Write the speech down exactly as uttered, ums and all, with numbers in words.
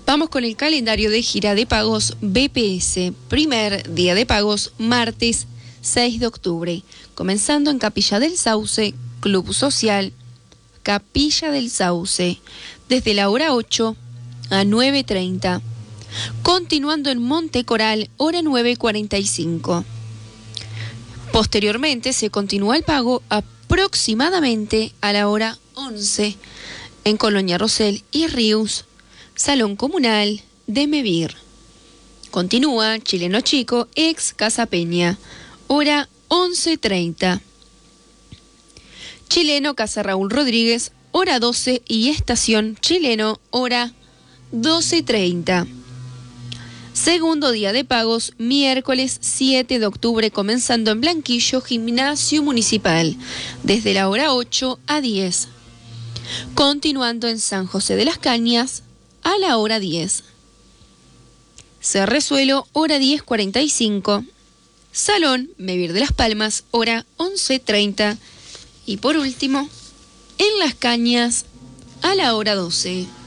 Vamos con el calendario de gira de pagos B P S. Primer día de pagos, martes seis de octubre. Comenzando en Capilla del Sauce, Club Social, Capilla del Sauce, desde la hora ocho a nueve treinta. Continuando en Monte Coral, hora nueve cuarenta y cinco. Posteriormente se continúa el pago aproximadamente a la hora once en Colonia Rosell y Ríos, Salón Comunal de Mevir. Continúa Chileno Chico, ex Casa Peña, hora once treinta. Chileno Casa Raúl Rodríguez, hora doce y Estación Chileno, hora doce treinta. Segundo día de pagos, miércoles siete de octubre, comenzando en Blanquillo, Gimnasio Municipal, desde la hora ocho a diez. Continuando en San José de las Cañas, a la hora diez. Cerrezuelo, hora diez cuarenta y cinco. Salón Mevir de las Palmas, hora once treinta. Y por último, en Las Cañas, a la hora doce.